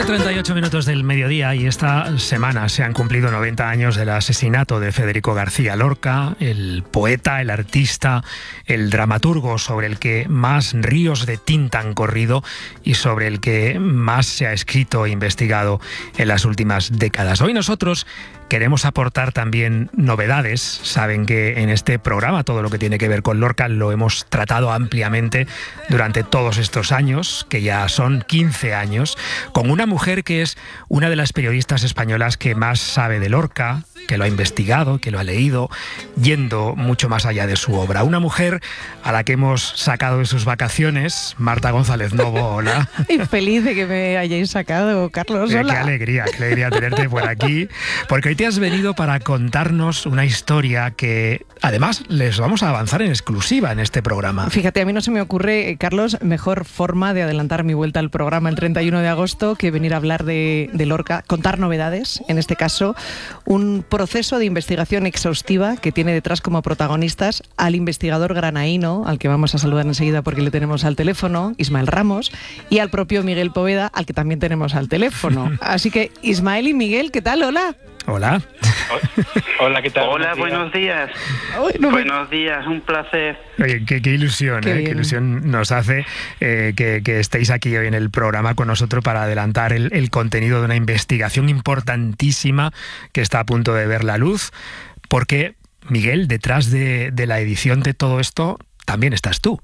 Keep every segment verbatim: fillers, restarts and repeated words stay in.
doce treinta y ocho minutos del mediodía y esta semana se han cumplido noventa años del asesinato de Federico García Lorca, el poeta, el artista, el dramaturgo sobre el que más ríos de tinta han corrido y sobre el que más se ha escrito e investigado en las últimas décadas. Hoy nosotros queremos aportar también novedades. Saben que en este programa todo lo que tiene que ver con Lorca lo hemos tratado ampliamente durante todos estos años, que ya son quince años, con una mujer que es una de las periodistas españolas que más sabe de Lorca, que lo ha investigado, que lo ha leído, yendo mucho más allá de su obra. Una mujer a la que hemos sacado de sus vacaciones, Marta González Novo, hola. Y feliz de que me hayáis sacado, Carlos, hola. Eh, qué alegría, qué alegría tenerte por aquí, porque hoy te has venido para contarnos una historia que además les vamos a avanzar en exclusiva en este programa. Fíjate, a mí no se me ocurre, Carlos, mejor forma de adelantar mi vuelta al programa el treinta y uno de agosto que venir a hablar de, de Lorca, contar novedades, en este caso, un proceso de investigación exhaustiva que tiene detrás como protagonistas al investigador granaíno, al que vamos a saludar enseguida porque le tenemos al teléfono, Ismael Ramos, y al propio Miguel Poveda, al que también tenemos al teléfono. Así que, Ismael y Miguel, ¿qué tal? Hola. Hola. Hola, ¿qué tal? Hola, buenos días. Ay, no me... Buenos días, un placer. Oye, qué, qué ilusión, qué ¿eh? Qué ilusión nos hace eh, que, que estéis aquí hoy en el programa con nosotros para adelantar el, el contenido de una investigación importantísima que está a punto de ver la luz, porque, Miguel, detrás de, de la edición de todo esto también estás tú.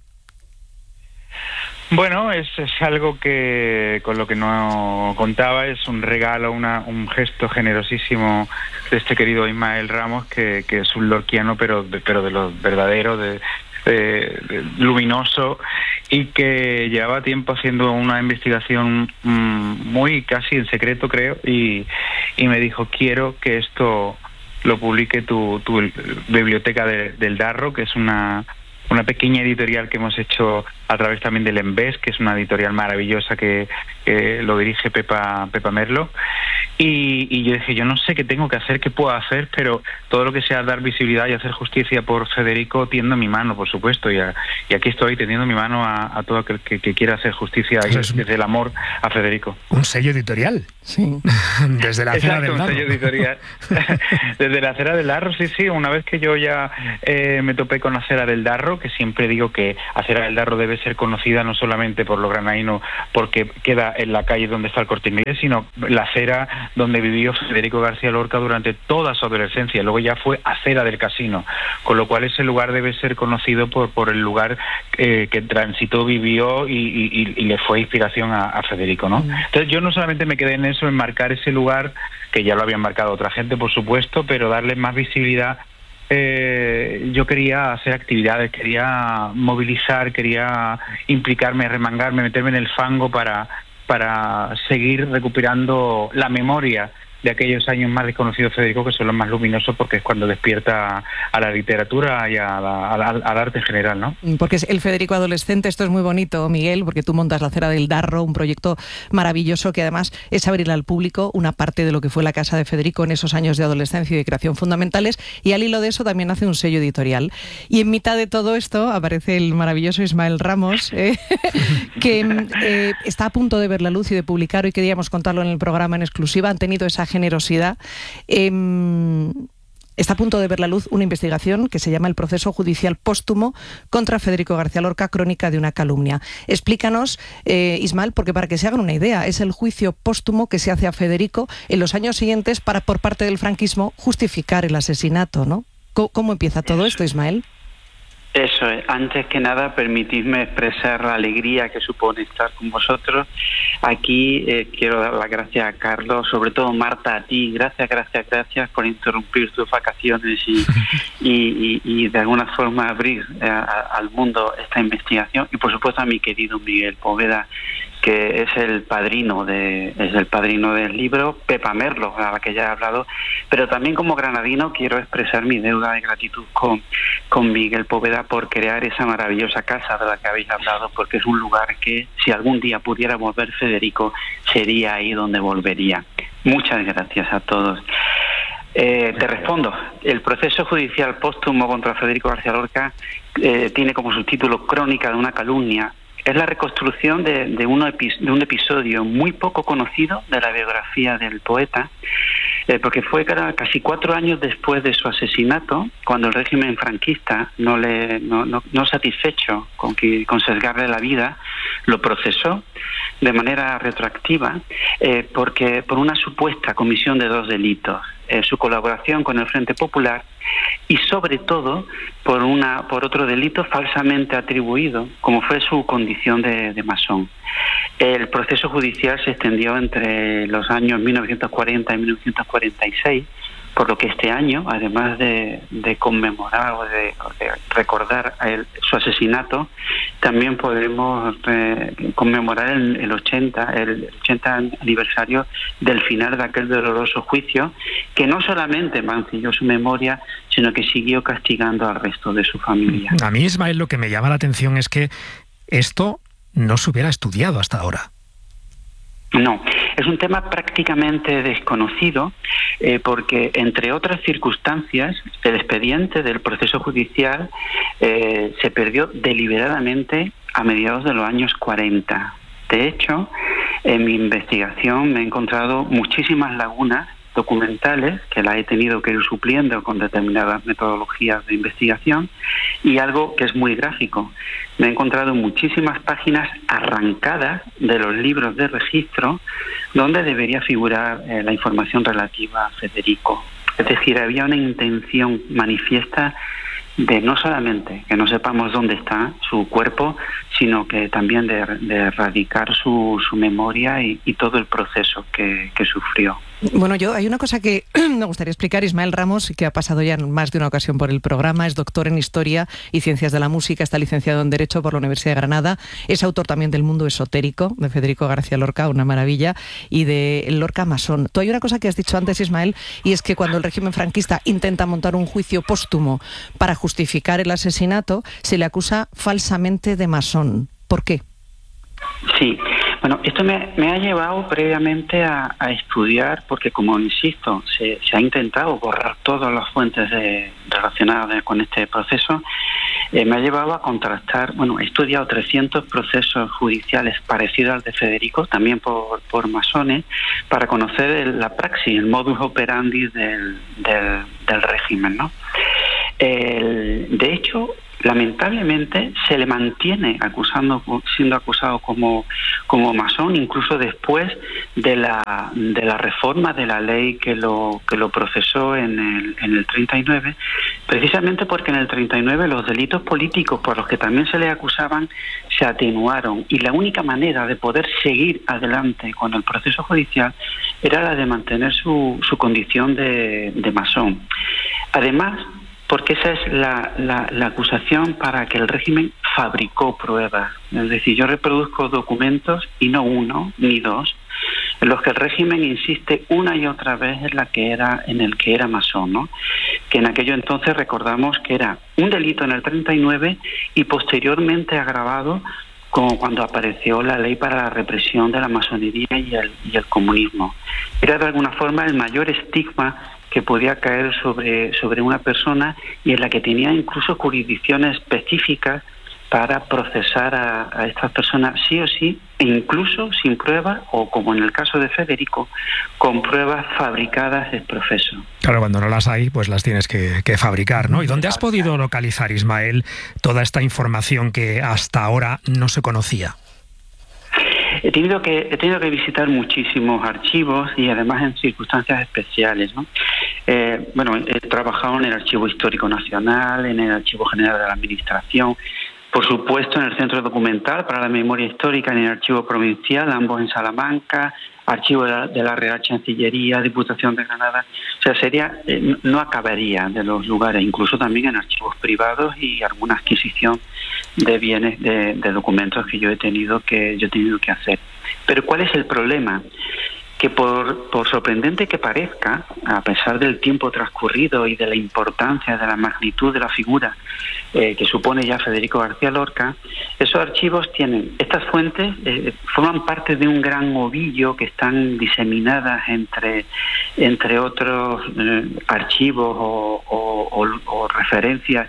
Bueno, es, es algo que con lo que no contaba, es un regalo, una, un gesto generosísimo de este querido Ismael Ramos, que, que es un lorquiano, pero, pero de lo verdadero, de, de, de luminoso, y que llevaba tiempo haciendo una investigación mmm, muy casi en secreto, creo, y, y me dijo, quiero que esto lo publique tu, tu biblioteca de, del Darro, que es una... una pequeña editorial que hemos hecho a través también del Embés, que es una editorial maravillosa que, que lo dirige Pepa, Pepa Merlo. Y, y yo dije, yo no sé qué tengo que hacer, qué puedo hacer, pero todo lo que sea dar visibilidad y hacer justicia por Federico, tiendo mi mano, por supuesto. Y, a, y aquí estoy tendiendo mi mano a, a todo aquel que, que quiera hacer justicia y desde un, el amor a Federico. Un sello editorial. Sí. Desde la acera del Darro. Un sello editorial. Desde la acera del Darro, sí, sí. Una vez que yo ya eh, me topé con la acera del Darro, que siempre digo que acera del Darro debe ser conocida no solamente por los granaínos, porque queda en la calle donde está el Corte Inglés, sino la acera donde vivió Federico García Lorca durante toda su adolescencia. Luego ya fue acera del Casino, con lo cual ese lugar debe ser conocido por, por el lugar eh, que transitó, vivió y, y, y le fue inspiración a, a Federico, ¿no? Entonces yo no solamente me quedé en eso, en marcar ese lugar, que ya lo habían marcado otra gente, por supuesto, pero darle más visibilidad. Eh, yo quería hacer actividades, quería movilizar, quería implicarme, remangarme, meterme en el fango para, para seguir recuperando la memoria de aquellos años más desconocidos de Federico, que son los más luminosos, porque es cuando despierta a la literatura y a la, a la, al arte en general, ¿no? Porque es el Federico adolescente. Esto es muy bonito, Miguel, porque tú montas la Acera del Darro, un proyecto maravilloso que además es abrir al público una parte de lo que fue la casa de Federico en esos años de adolescencia y de creación fundamentales, y al hilo de eso también hace un sello editorial. Y en mitad de todo esto aparece el maravilloso Ismael Ramos, eh, que eh, está a punto de ver la luz y de publicar. Hoy queríamos contarlo en el programa en exclusiva. Han tenido esa generosidad. Eh, está a punto de ver la luz una investigación que se llama el proceso judicial póstumo contra Federico García Lorca, crónica de una calumnia. Explícanos, eh, Ismael, porque para que se hagan una idea, es el juicio póstumo que se hace a Federico en los años siguientes para, por parte del franquismo, justificar el asesinato, ¿no? ¿Cómo, cómo empieza todo esto, Ismael? Eso es. Antes que nada, permitidme expresar la alegría que supone estar con vosotros. Aquí eh, quiero dar las gracias a Carlos, sobre todo Marta, a ti. Gracias, gracias, gracias por interrumpir tus vacaciones y, y, y, y de alguna forma abrir eh, a, al mundo esta investigación. Y por supuesto a mi querido Miguel Poveda, que es el padrino de es el padrino del libro, Pepa Merlo, a la que ya he hablado, pero también como granadino quiero expresar mi deuda de gratitud con, con Miguel Poveda por crear esa maravillosa casa de la que habéis hablado, porque es un lugar que, si algún día pudiera volver Federico, sería ahí donde volvería. Muchas gracias a todos. Eh, te respondo. El proceso judicial póstumo contra Federico García Lorca eh, tiene como subtítulo Crónica de una calumnia. es la reconstrucción de, de, uno epi, de un episodio muy poco conocido de la biografía del poeta, eh, porque fue casi cuatro años después de su asesinato, cuando el régimen franquista, no le no, no, no satisfecho con, que, con sesgarle la vida, lo procesó de manera retroactiva, eh, porque por una supuesta comisión de dos delitos, eh, su colaboración con el Frente Popular y sobre todo por una por otro delito falsamente atribuido, como fue su condición de, de masón. El proceso judicial se extendió entre los años mil novecientos cuarenta y mil novecientos cuarenta y seis, por lo que este año, además de, de conmemorar o de, de recordar el, su asesinato, también podemos eh, conmemorar el, el ochenta aniversario del final de aquel doloroso juicio, que no solamente mancilló su memoria, sino que siguió castigando al resto de su familia. A mí, Ismael, lo que me llama la atención es que esto no se hubiera estudiado hasta ahora. No, es un tema prácticamente desconocido, eh, porque, entre otras circunstancias, el expediente del proceso judicial eh, se perdió deliberadamente a mediados de los años cuarenta. De hecho, en mi investigación me he encontrado muchísimas lagunas documentales que la he tenido que ir supliendo con determinadas metodologías de investigación, y algo que es muy gráfico. Me he encontrado muchísimas páginas arrancadas de los libros de registro donde debería figurar eh, la información relativa a Federico. Es decir, había una intención manifiesta de no solamente que no sepamos dónde está su cuerpo, sino que también de, de erradicar su, su memoria y, y todo el proceso que, que sufrió. Bueno, yo hay una cosa que me gustaría explicar. Ismael Ramos, que ha pasado ya en más de una ocasión por el programa, es doctor en Historia y Ciencias de la Música, está licenciado en Derecho por la Universidad de Granada, es autor también del Mundo Esotérico, de Federico García Lorca, una maravilla, y de Lorca Masón. Tú hay una cosa que has dicho antes, Ismael, y es que cuando el régimen franquista intenta montar un juicio póstumo para justificar el asesinato, se le acusa falsamente de masón. ¿Por qué? Sí, bueno, esto me, me ha llevado previamente a, a estudiar, porque, como insisto, se, se ha intentado borrar todas las fuentes de, relacionadas de, con este proceso. Eh, me ha llevado a contrastar, bueno, he estudiado trescientos procesos judiciales parecidos al de Federico, también por, por masones, para conocer el, la praxis, el modus operandi del, del, del régimen, ¿no? El, de hecho, lamentablemente se le mantiene acusando, siendo acusado como, como masón, incluso después de la, de la reforma de la ley que lo, que lo procesó en el, en el treinta y nueve, precisamente porque en el treinta y nueve los delitos políticos por los que también se le acusaban se atenuaron, y la única manera de poder seguir adelante con el proceso judicial era la de mantener su, su condición de, de masón. Además, porque esa es la, la, la acusación para que el régimen fabricó pruebas. Es decir, yo reproduzco documentos, y no uno ni dos, en los que el régimen insiste una y otra vez en la que era en el que era masón, ¿no? Que en aquello entonces recordamos que era un delito en el treinta y nueve y posteriormente agravado como cuando apareció la ley para la represión de la masonería y el, y el comunismo. Era de alguna forma el mayor estigma que podía caer sobre, sobre una persona, y en la que tenía incluso jurisdicciones específicas para procesar a, a estas personas sí o sí, e incluso sin pruebas, o como en el caso de Federico, con pruebas fabricadas ex profeso. Claro, cuando no las hay, pues las tienes que, que fabricar, ¿no? ¿Y dónde has podido localizar, Ismael, toda esta información que hasta ahora no se conocía? He tenido que he tenido que visitar muchísimos archivos, y además en circunstancias especiales, ¿no? Eh, bueno, he trabajado en el Archivo Histórico Nacional, en el Archivo General de la Administración, por supuesto en el Centro Documental para la Memoria Histórica, en el Archivo Provincial, ambos en Salamanca, Archivo de la, de la Real Chancillería, Diputación de Granada. O sea, sería eh, no acabaría de los lugares, incluso también en archivos privados y alguna adquisición de bienes, de, de documentos que yo he tenido que yo he tenido que hacer. Pero ¿cuál es el problema? Que por, por sorprendente que parezca, a pesar del tiempo transcurrido y de la importancia, de la magnitud de la figura eh, que supone ya Federico García Lorca, esos archivos tienen, estas fuentes eh, forman parte de un gran ovillo que están diseminadas entre, entre otros eh, archivos o, o, o, o referencias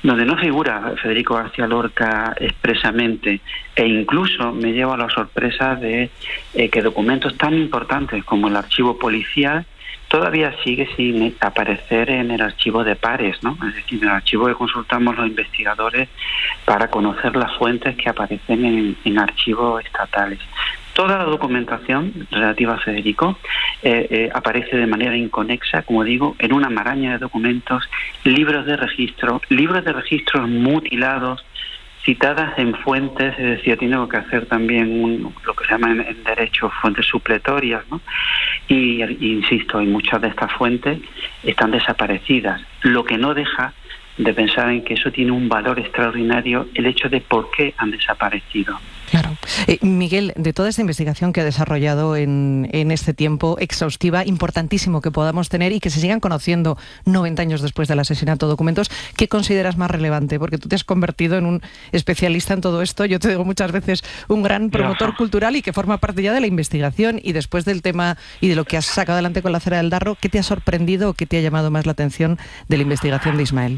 donde no figura Federico García Lorca expresamente, e incluso me llevo a la sorpresa de eh, que documentos tan importantes como el archivo policial todavía sigue sin aparecer en el archivo de pares, ¿no? Es decir, en el archivo que consultamos los investigadores para conocer las fuentes que aparecen en, en archivos estatales. Toda la documentación relativa a Federico eh, eh, aparece de manera inconexa, como digo, en una maraña de documentos, libros de registro, libros de registros mutilados, citadas en fuentes, es decir, tengo que hacer también un, lo que se llama en, en derecho fuentes supletorias, ¿no? Y, y insisto, y muchas de estas fuentes están desaparecidas, lo que no deja de pensar en que eso tiene un valor extraordinario, el hecho de por qué han desaparecido. Claro. Eh, Miguel, de toda esta investigación que ha desarrollado en, en este tiempo, exhaustiva, importantísimo que podamos tener y que se sigan conociendo noventa años después del asesinato, documentos, ¿qué consideras más relevante? Porque tú te has convertido en un especialista en todo esto. Yo te digo muchas veces un gran promotor Ajá. cultural y que forma parte ya de la investigación. Y después del tema y de lo que has sacado adelante con la Cera del Darro, ¿qué te ha sorprendido o qué te ha llamado más la atención de la investigación de Ismael?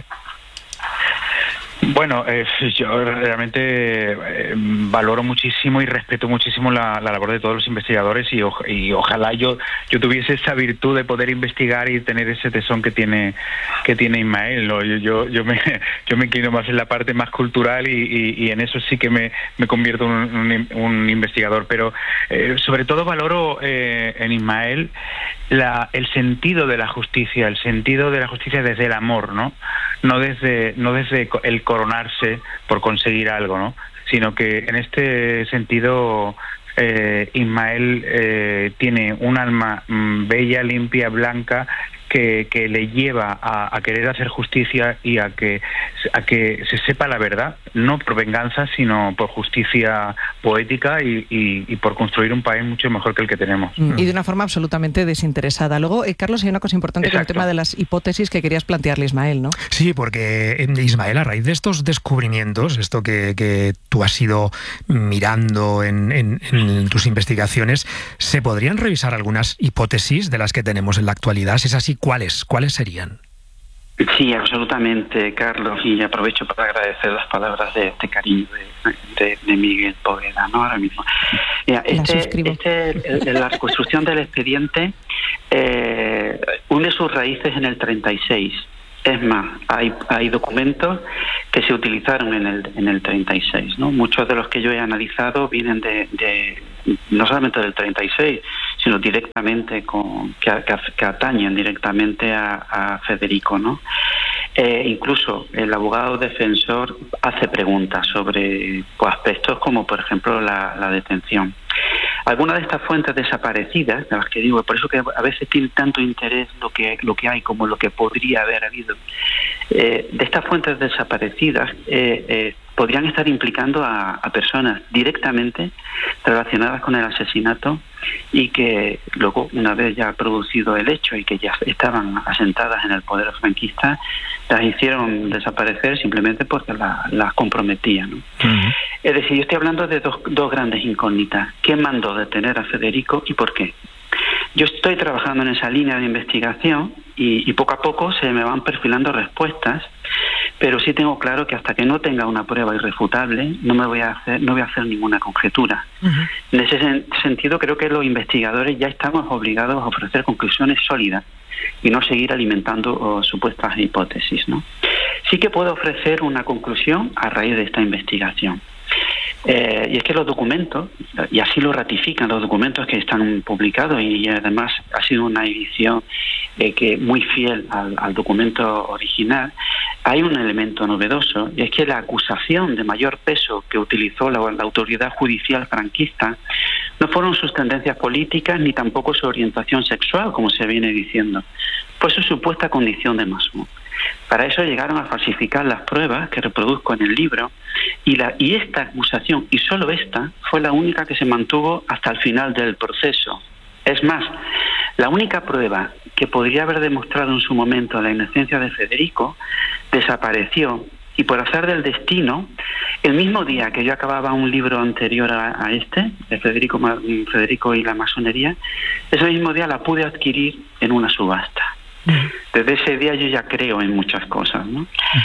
Bueno, eh, yo realmente eh, valoro muchísimo y respeto muchísimo la, la labor de todos los investigadores y, o, y ojalá yo yo tuviese esa virtud de poder investigar y tener ese tesón que tiene que tiene Ismael, ¿no? Yo, yo yo me yo me inclino más en la parte más cultural y, y, y en eso sí que me, me convierto en un, un, un investigador, pero eh, sobre todo valoro eh, en Ismael la, el sentido de la justicia, el sentido de la justicia desde el amor, ¿no? No desde no desde el coronarse por conseguir algo, ¿no? Sino que en este sentido eh, Ismael eh, tiene un alma mmm, bella, limpia, blanca, que, que le lleva a, a querer hacer justicia y a que a que se sepa la verdad, no por venganza, sino por justicia poética y, y, y por construir un país mucho mejor que el que tenemos. Y de una forma absolutamente desinteresada. Luego, eh, Carlos, hay una cosa importante Exacto. con el tema de las hipótesis que querías plantearle a Ismael, ¿no? Sí, porque Ismael, a raíz de estos descubrimientos, esto que, que tú has ido mirando en, en, en tus investigaciones, ¿se podrían revisar algunas hipótesis de las que tenemos en la actualidad? Si es así, ¿cuáles? ¿Cuáles serían? Sí, absolutamente, Carlos, y aprovecho para agradecer las palabras de este cariño de, de, de Miguel Poveda, ¿no? Ahora mismo. Mira, este, este, la reconstrucción del expediente eh, une sus raíces en el treinta y seis. Es más, hay, hay documentos que se utilizaron en el, en el treinta y seis, ¿no? Muchos de los que yo he analizado vienen de, de no solamente del treinta y seis, sino directamente con que, que, que atañen directamente a, a Federico, ¿no? Eh, incluso el abogado defensor hace preguntas sobre pues, aspectos como, por ejemplo, la, la detención. Algunas de estas fuentes desaparecidas, de las que digo, por eso que a veces tiene tanto interés lo que lo que hay como lo que podría haber habido, eh, de estas fuentes desaparecidas eh, eh, podrían estar implicando a, a personas directamente relacionadas con el asesinato y que luego, una vez ya producido el hecho y que ya estaban asentadas en el poder franquista, las hicieron desaparecer simplemente porque la, las comprometían, ¿no? Uh-huh. Es decir, yo estoy hablando de dos, dos grandes incógnitas. ¿Quién mandó detener a Federico y por qué? Yo estoy trabajando en esa línea de investigación y, y poco a poco se me van perfilando respuestas, pero sí tengo claro que hasta que no tenga una prueba irrefutable no me voy a hacer no voy a hacer ninguna conjetura. Uh-huh. En ese sen- sentido creo que los investigadores ya estamos obligados a ofrecer conclusiones sólidas y no seguir alimentando oh, supuestas hipótesis, ¿no? Sí que puedo ofrecer una conclusión a raíz de esta investigación. Eh, y es que los documentos, y así lo ratifican los documentos que están publicados, y además ha sido una edición eh, que muy fiel al, al documento original, hay un elemento novedoso, y es que la acusación de mayor peso que utilizó la, la autoridad judicial franquista no fueron sus tendencias políticas ni tampoco su orientación sexual, como se viene diciendo, fue su supuesta condición de masón. Para eso llegaron a falsificar las pruebas que reproduzco en el libro y, la, y esta acusación, y solo esta, fue la única que se mantuvo hasta el final del proceso. Es más, la única prueba que podría haber demostrado en su momento la inocencia de Federico desapareció y por azar del destino, el mismo día que yo acababa un libro anterior a, a este, de Federico, Federico y la masonería, ese mismo día la pude adquirir en una subasta. Desde ese día yo ya creo en muchas cosas, ¿no?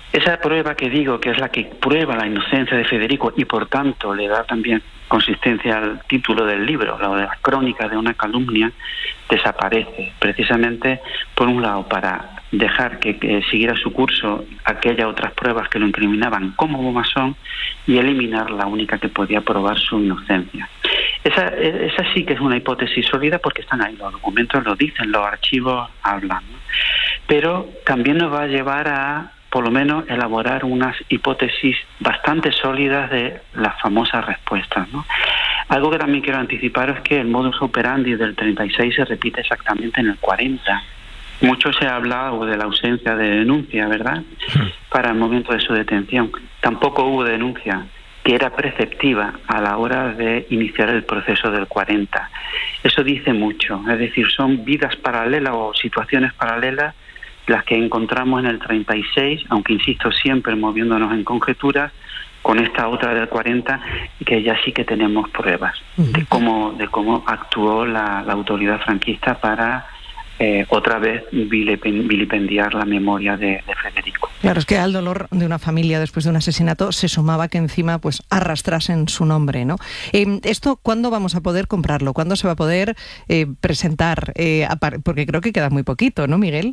Esa prueba que digo, que es la que prueba la inocencia de Federico y por tanto le da también consistencia al título del libro, la de las crónicas de una calumnia, desaparece precisamente, por un lado, para dejar que, que siguiera su curso aquellas otras pruebas que lo incriminaban como masón y eliminar la única que podía probar su inocencia. Esa, esa sí que es una hipótesis sólida porque están ahí, los documentos lo dicen, los archivos hablan, ¿no? Pero también nos va a llevar a, por lo menos, elaborar unas hipótesis bastante sólidas de las famosas respuestas, ¿no? Algo que también quiero anticipar es que el modus operandi del treinta y seis se repite exactamente en el cuarenta. Mucho se ha hablado de la ausencia de denuncia, ¿verdad?, para el momento de su detención. Tampoco hubo denuncia, que era preceptiva a la hora de iniciar el proceso del cuarenta. Eso dice mucho, es decir, son vidas paralelas o situaciones paralelas las que encontramos en el treinta y seis, aunque insisto siempre moviéndonos en conjeturas, con esta otra del cuarenta, que ya sí que tenemos pruebas de cómo, de cómo actuó la, la autoridad franquista para eh, otra vez vilipendiar la memoria de, de Federico. Claro, es que al dolor de una familia después de un asesinato se sumaba que encima pues arrastrasen su nombre, ¿no? Eh, ¿Esto cuándo vamos a poder comprarlo? ¿Cuándo se va a poder eh, presentar? Eh, porque creo que queda muy poquito, ¿no, Miguel?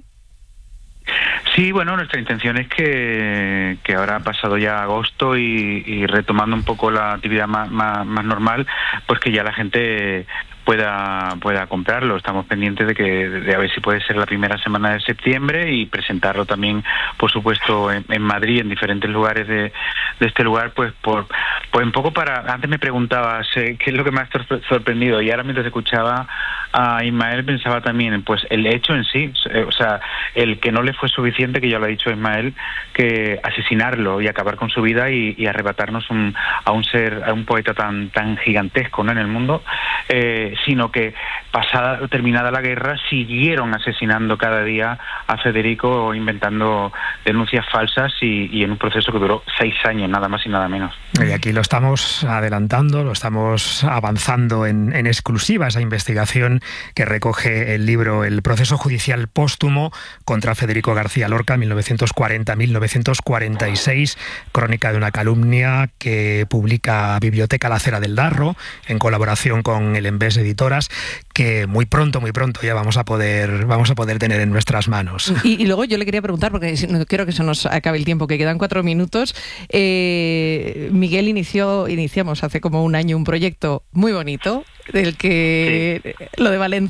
Sí, bueno, nuestra intención es que, que ahora ha pasado ya agosto y, y retomando un poco la actividad más, más, más normal, pues que ya la gente pueda pueda comprarlo. Estamos pendientes de que de a ver si puede ser la primera semana de septiembre y presentarlo también, por supuesto, en, en Madrid, en diferentes lugares de, de este lugar, pues por pues un poco para... Antes me preguntabas eh, qué es lo que me ha sorprendido y ahora mientras escuchaba a Ismael pensaba también, pues el hecho en sí, o sea, el que no le fue suficiente, que ya lo ha dicho Ismael, que asesinarlo y acabar con su vida y, y arrebatarnos un, a un ser, a un poeta tan tan gigantesco, ¿no?, en el mundo, eh, sino que pasada terminada la guerra siguieron asesinando cada día a Federico, inventando denuncias falsas y, y en un proceso que duró seis años, nada más y nada menos. Y aquí lo estamos adelantando, lo estamos avanzando en, en exclusiva, esa investigación que recoge el libro El proceso judicial póstumo contra Federico García Lorca, mil novecientos cuarenta a mil novecientos cuarenta y seis, crónica de una calumnia, que publica Biblioteca La Cera del Darro en colaboración con el Embés Editoras, que muy pronto, muy pronto ya vamos a poder vamos a poder tener en nuestras manos. Y, y luego yo le quería preguntar, porque no quiero que se nos acabe el tiempo, que quedan cuatro minutos. Eh, Miguel inició, iniciamos hace como un año un proyecto muy bonito, del que sí. Lo de Valencia